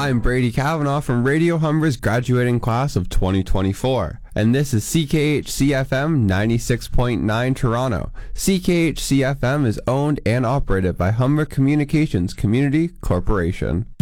I'm Brady Kavanaugh from Radio Humber's graduating class of 2024, and this is CKHC-FM 96.9 Toronto. CKHC-FM is owned and operated by Humber Communications Community Corporation.